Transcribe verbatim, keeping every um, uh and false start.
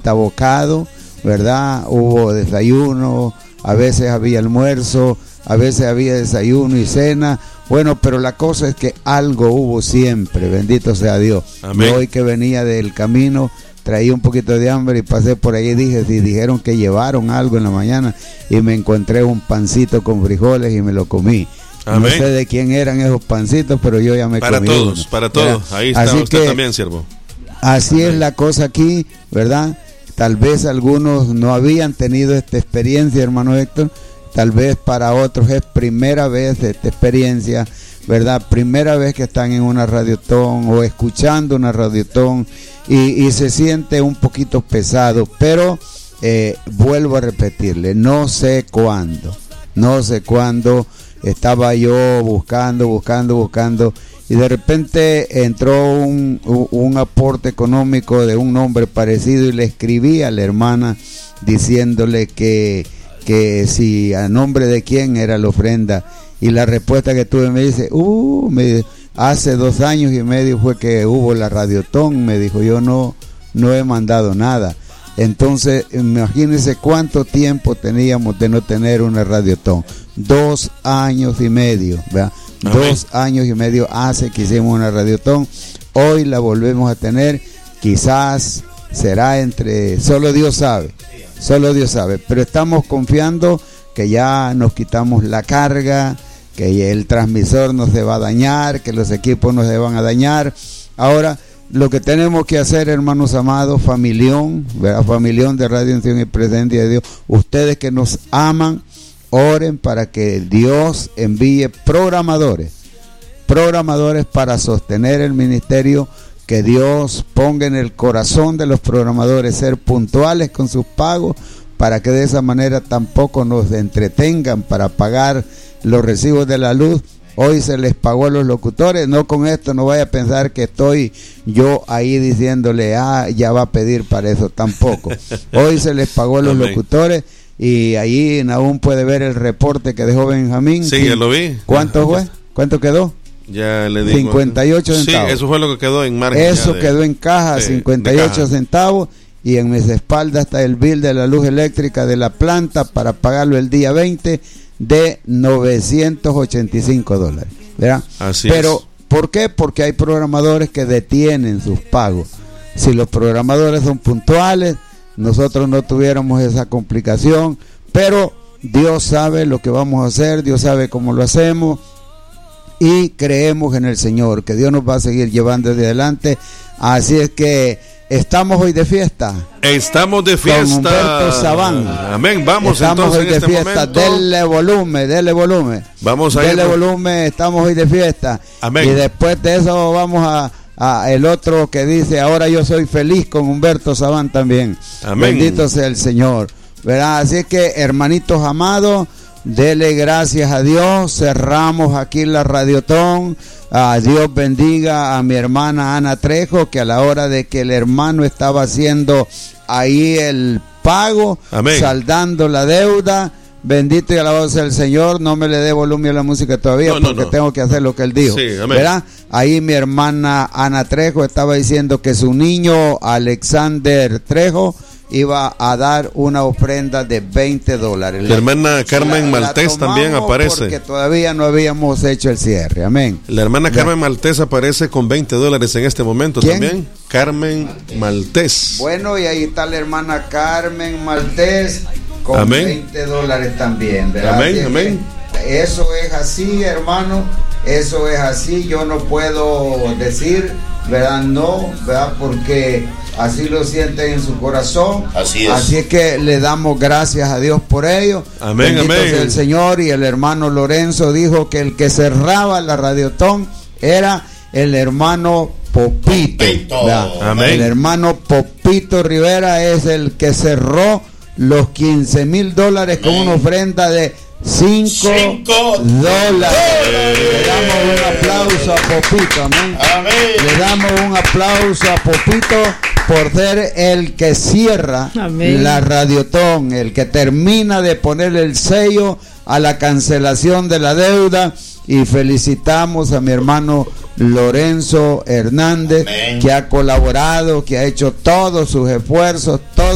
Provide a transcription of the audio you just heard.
hasta bocado, ¿verdad? Hubo desayuno, a veces había almuerzo, a veces había desayuno y cena. Bueno, pero la cosa es que algo hubo siempre, bendito sea Dios. Amén. Yo hoy que venía del camino, traía un poquito de hambre y pasé por ahí y dije, si dijeron que llevaron algo en la mañana, y me encontré un pancito con frijoles y me lo comí. Amén. No sé de quién eran esos pancitos, pero yo ya me Para comí todos, uno. para todos. ¿Verdad? Ahí está Así usted que, también, siervo. Así Amén. es la cosa aquí, ¿verdad? Tal vez algunos no habían tenido esta experiencia, hermano Héctor. Tal vez para otros es primera vez esta experiencia, ¿verdad? Primera vez que están en una radiotón o escuchando una radiotón y, y se siente un poquito pesado, pero eh, vuelvo a repetirle, no sé cuándo, no sé cuándo estaba yo buscando, buscando, buscando y de repente entró un, un aporte económico de un nombre parecido y le escribí a la hermana diciéndole que que si a nombre de quién era la ofrenda, y la respuesta que tuve me dice, uh, me, hace dos años y medio fue que hubo la radiotón, me dijo, yo no, no he mandado nada. Entonces, imagínense cuánto tiempo teníamos de no tener una radiotón, dos años y medio, ¿verdad? Amén. Dos años y medio hace que hicimos una radiotón, hoy la volvemos a tener, quizás será entre, solo Dios sabe, Solo Dios sabe, pero estamos confiando que ya nos quitamos la carga, que el transmisor no se va a dañar, que los equipos no se van a dañar. Ahora, lo que tenemos que hacer, hermanos amados, familión, ¿verdad? Familión de Radio Unción y Presencia de Dios, ustedes que nos aman, oren para que Dios envíe programadores, programadores para sostener el ministerio. Que Dios ponga en el corazón de los programadores ser puntuales con sus pagos, para que de esa manera tampoco nos entretengan para pagar los recibos de la luz. Hoy se les pagó a los locutores, no con esto, no vaya a pensar que estoy yo ahí diciéndole, ah, ya va a pedir para eso, tampoco. Hoy se les pagó a los Amén. locutores y ahí aún puede ver el reporte que dejó Benjamín. Sí, ya lo vi. ¿Cuánto fue? ¿Cuánto quedó? Ya le digo. cincuenta y ocho centavos. Sí, eso fue lo que quedó en marca. Eso de, quedó en caja, sí, cincuenta y ocho centavos, y en mis espaldas está el bill de la luz eléctrica de la planta para pagarlo el día veinte de novecientos ochenta y cinco dólares, ¿verdad? Así Pero, es. ¿por qué? Porque hay programadores que detienen sus pagos. Si los programadores son puntuales, nosotros no tuviéramos esa complicación, pero Dios sabe lo que vamos a hacer, Dios sabe cómo lo hacemos, y creemos en el Señor, que Dios nos va a seguir llevando de adelante. Así es que estamos hoy de fiesta. Estamos de fiesta. Con Humberto Sabán. Amén. Vamos estamos entonces hoy de en este fiesta. momento. Denle volumen, denle volumen. Vamos a Denle ir. volumen, estamos hoy de fiesta. Amén. Y después de eso vamos a, a el otro que dice, ahora yo soy feliz, con Humberto Sabán también. Amén. Bendito sea el Señor, ¿verdad? Así es que, hermanitos amados, dele gracias a Dios. Cerramos aquí la radiotón. Ah, Dios bendiga a mi hermana Ana Trejo, que a la hora de que el hermano estaba haciendo ahí el pago, amén, saldando la deuda, bendito y alabado sea el Señor. No me le dé volumen a la música todavía, no, porque no, no. tengo que hacer lo que él dijo, sí, ¿verdad? Ahí mi hermana Ana Trejo estaba diciendo que su niño Alexander Trejo iba a dar una ofrenda de veinte dólares. La hermana Carmen la, Maltés la también aparece. Porque todavía no habíamos hecho el cierre. Amén. La hermana ya. Carmen Maltés aparece con veinte dólares en este momento. ¿Quién? También. Carmen Maltés. Bueno, y ahí está la hermana Carmen Maltés con amén, veinte dólares también, ¿verdad? Amén, amén. Eso es así, hermano. Eso es así. Yo no puedo decir, ¿verdad? No, ¿verdad? Porque así lo sienten en su corazón. Así es. Así es que le damos gracias a Dios por ello. Amén, bendito amén. sea el Señor. Y el hermano Lorenzo dijo que el que cerraba la radiotón era el hermano Popito. Popito. Amén. El hermano Popito Rivera es el que cerró los quince mil dólares con una ofrenda de cinco dólares. Le damos un aplauso a Popito, amén. Amén. Le damos un aplauso a Popito por ser el que cierra amén, la radiotón, el que termina de poner el sello a la cancelación de la deuda. Y felicitamos a mi hermano Lorenzo Hernández, amén, que ha colaborado, que ha hecho todos sus esfuerzos, todo